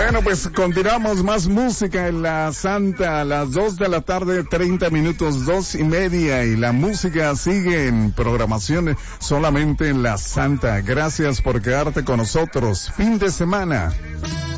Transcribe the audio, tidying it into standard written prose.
Bueno, pues continuamos más música en la Santa a las 2 de la tarde, 30 minutos, 2:30, y la música sigue en programación solamente en la Santa. Gracias por quedarte con nosotros. Fin de semana.